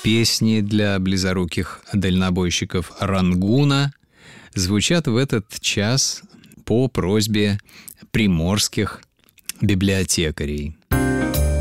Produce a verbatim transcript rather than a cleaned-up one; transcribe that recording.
Песни для близоруких дальнобойщиков Рангуна звучат в этот час по просьбе приморских библиотекарей.